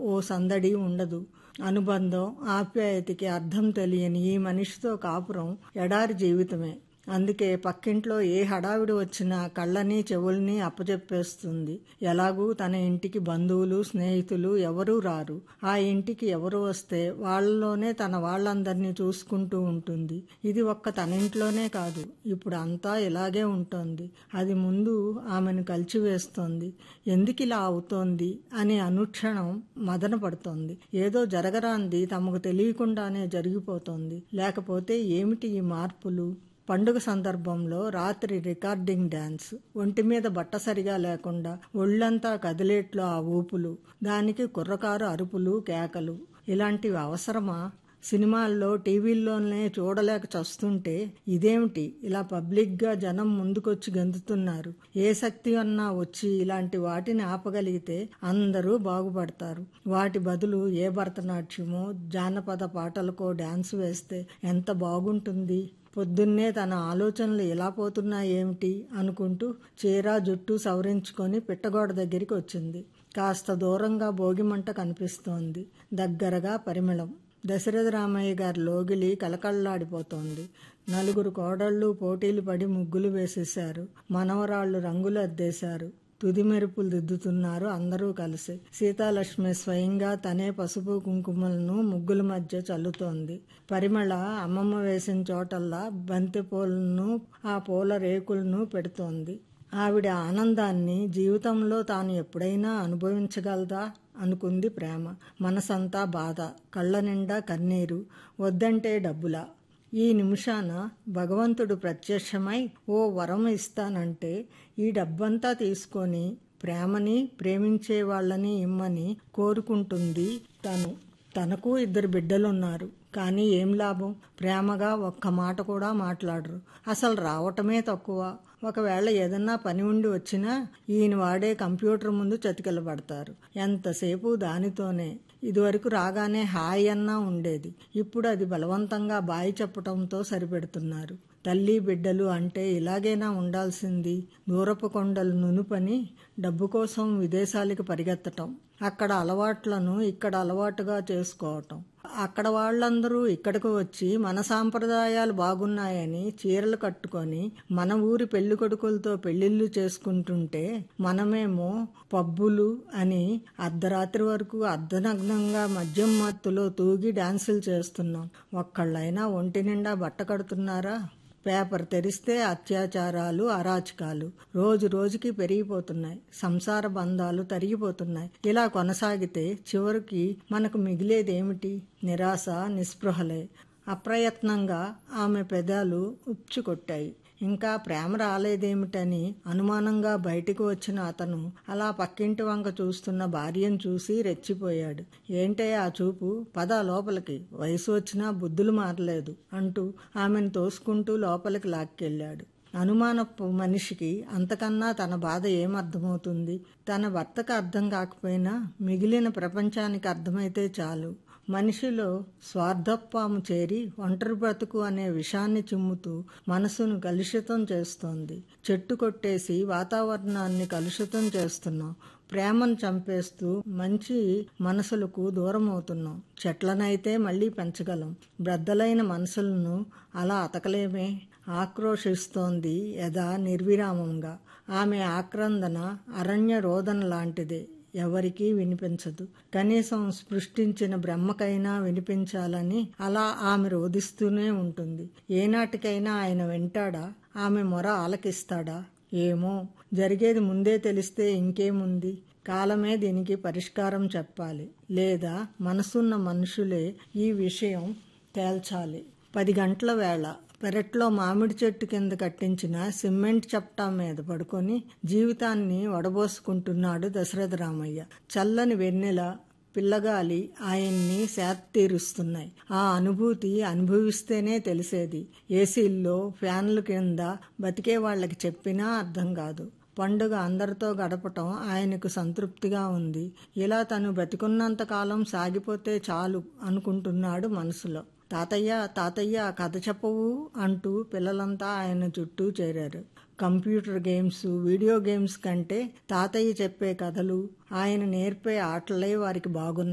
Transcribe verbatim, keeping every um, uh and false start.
ఓ సందడి ఉండదు. అనుబంధం, ఆప్యాయతకి అర్థం తెలియని ఈ మనిషితో కాపురం ఎడారి జీవితమే. అందుకే పక్కింట్లో ఏ హడావిడి వచ్చినా కళ్ళని చెవుల్ని అప్పచెప్పేస్తుంది. ఎలాగూ తన ఇంటికి బంధువులు స్నేహితులు ఎవరూ రారు. ఆ ఇంటికి ఎవరు వస్తే వాళ్ళలోనే తన వాళ్ళందరినీ చూసుకుంటూ ఉంటుంది. ఇది ఒక్క తన ఇంట్లోనే కాదు, ఇప్పుడు అంతా ఇలాగే ఉంటుంది. అది ముందు ఆమెను కలిచివేస్తోంది. ఎందుకిలా అవుతోంది అని అనుక్షణం మదన పడుతోంది. ఏదో జరగరాంది తమకు తెలియకుండానే జరిగిపోతోంది. లేకపోతే ఏమిటి ఈ మార్పులు? పండుగ సందర్భంలో రాత్రి రికార్డింగ్ డ్యాన్స్, ఒంటి మీద బట్ట సరిగా లేకుండా ఒళ్ళంతా కదిలేట్లు ఆ ఊపులు, దానికి కుర్రకారు అరుపులు కేకలు. ఇలాంటివి అవసరమా? సినిమాల్లో టీవీల్లోనే చూడలేక చస్తుంటే ఇదేమిటి ఇలా పబ్లిక్గా జనం ముందుకొచ్చి గెంతుతున్నారు? ఏ శక్తి అన్నా వచ్చి ఇలాంటి వాటిని ఆపగలిగితే అందరూ బాగుపడతారు. వాటి బదులు ఏ భరతనాట్యమో జానపద పాటలకో డ్యాన్స్ వేస్తే ఎంత బాగుంటుంది. పొద్దున్నే తన ఆలోచనలు ఎలా పోతున్నాయేమిటి అనుకుంటూ చీర జుట్టు సవరించుకొని పిట్టగోడ దగ్గరికి వచ్చింది. కాస్త దూరంగా భోగిమంట కనిపిస్తోంది. దగ్గరగా పరిమళం. దశరథ రామయ్య గారి లోగిలి కలకళ్లాడిపోతోంది. నలుగురు కోడళ్ళు పోటీలు పడి ముగ్గులు వేసేశారు. మనవరాళ్లు రంగులు అద్దేశారు. తుది మెరుపులు దిద్దుతున్నారు అందరూ కలిసి. సీతాలక్ష్మి స్వయంగా తనే పసుపు కుంకుమలను ముగ్గుల మధ్య చల్లుతోంది. పరిమళ అమ్మమ్మ వేసిన చోటల్లా బంతి పూలను ఆ పూల రేకులను పెడుతోంది. ఆవిడ ఆనందాన్ని జీవితంలో తాను ఎప్పుడైనా అనుభవించగలదా అనుకుంది ప్రేమ. మనసంతా బాధ, కళ్ళ నిండా కన్నీరు. వద్దంటే డబ్బులా? ఈ నిమిషాన భగవంతుడు ప్రత్యక్షమై ఓ వరం ఇస్తానంటే ఈ డబ్బంతా తీసుకొని ప్రేమని ప్రేమించే వాళ్ళని ఇమ్మని కోరుకుంటుంది తను. తనకు ఇద్దరు బిడ్డలున్నారు. కానీ ఏం లాభం? ప్రేమగా ఒక్క మాట కూడా మాట్లాడరు. అసలు రావటమే తక్కువ. ఒకవేళ ఏదన్నా పని ఉండి వచ్చినా ఈయన వాడే కంప్యూటర్ ముందు చతికిలబడతారు. ఎంతసేపు దానితోనే. ఇదివరకు రాగానే హాయ్ అన్నా ఉండేది. ఇప్పుడు అది బలవంతంగా బాయి చెప్పటంతో సరిపెడుతున్నారు. తల్లి బిడ్డలు అంటే ఇలాగేనా ఉండాల్సింది? దూరపు కొండలు నునుపని డబ్బు కోసం విదేశాలకు పరిగెత్తటం, అక్కడ అలవాట్లను ఇక్కడ అలవాటుగా చేసుకోవటం, అక్కడ వాళ్ళందరూ ఇక్కడికి వచ్చి మన సాంప్రదాయాలు బాగున్నాయని చీరలు కట్టుకొని మన ఊరి పెళ్లి కొడుకులతో పెళ్లిళ్ళు చేసుకుంటుంటే మనమేమో పబ్బులు అని అర్ధరాత్రి వరకు అర్ధనగ్నంగా మద్యం మత్తులో తూగి డాన్సులు చేస్తున్నాం. ఒక్కళ్ళైనా ఒంటి నిండా బట్ట కడుతున్నారా? పేపర్ తెరిస్తే అత్యాచారాలు, అరాచకాలు రోజు రోజుకి పెరిగిపోతున్నాయి. సంసార బంధాలు తరిగిపోతున్నాయి. ఇలా కొనసాగితే చివరికి మనకు మిగిలేదేమిటి? నిరాశ, నిస్పృహలే. అప్రయత్నంగా ఆమె పెదాలు ఉచ్చుకొట్టాయి. ఇంకా ప్రేమ రాలేదేమిటని అనుమానంగా బయటికి వచ్చిన అతను అలా పక్కింటి వంక చూస్తున్న భార్యను చూసి రెచ్చిపోయాడు. ఏంటే ఆ చూపు? పద లోపలికి, వయసు వచ్చినా బుద్ధులు మారలేదు అంటూ ఆమెను తోసుకుంటూ లోపలికి లాక్కెళ్ళాడు. అనుమానపు మనిషికి అంతకన్నా తన బాధ ఏమర్థమవుతుంది? తన భర్తకు అర్థం కాకపోయినా మిగిలిన ప్రపంచానికి అర్థమైతే చాలు. మనిషిలో స్వార్థపాము చేరి ఒంటరి బ్రతుకు అనే విషాన్ని చిమ్ముతూ మనసును కలుషితం చేస్తోంది. చెట్టు కొట్టేసి వాతావరణాన్ని కలుషితం చేస్తున్నాం. ప్రేమను చంపేస్తూ మంచి మనసులకు దూరం అవుతున్నాం. చెట్లనైతే మళ్లీ పెంచగలం, బ్రద్దలైన మనసులను అలా అతకలేమే. ఆక్రోశిస్తోంది యథా నిర్విరామంగా. ఆమె ఆక్రందన అరణ్య రోదన లాంటిదే. ఎవరికీ వినిపించదు. కనీసం సృష్టించిన బ్రహ్మకైనా వినిపించాలని అలా ఆమె రోధిస్తూనే ఉంటుంది. ఏనాటికైనా ఆయన వింటాడా? ఆమె మొర ఆలకిస్తాడా? ఏమో. జరిగేది ముందే తెలిస్తే ఇంకేముంది? కాలమే దీనికి పరిష్కారం చెప్పాలి. లేదా మనసున్న మనుషులే ఈ విషయం తేల్చాలి. పది గంటల వేళ. పెరట్లో మామిడి చెట్టు కింద కట్టించిన సిమెంట్ చప్టా మీద పడుకొని జీవితాన్ని వడబోసుకుంటున్నాడు దశరథ రామయ్య. చల్లని వెన్నెల, పిల్లగాలి ఆయన్ని శాతీరుస్తున్నాయి. ఆ అనుభూతి అనుభవిస్తేనే తెలిసేది. ఏసీల్లో ఫ్యాన్ల కింద బతికే వాళ్ళకి చెప్పినా అర్థం కాదు. పండుగ అందరితో గడపటం ఆయనకు సంతృప్తిగా ఉంది. ఇలా తను బతికున్నంత కాలం సాగిపోతే చాలు అనుకుంటున్నాడు మనసులో. తాతయ్య తాతయ్య కథ చెప్పవు అంటూ పిల్లలంతా ఆయన చుట్టూ చేరారు. కంప్యూటర్ గేమ్స్, వీడియో గేమ్స్ కంటే తాతయ్య చెప్పే కథలు, ఆయన నేర్పే ఆటలే వారికి బాగున్నాయి.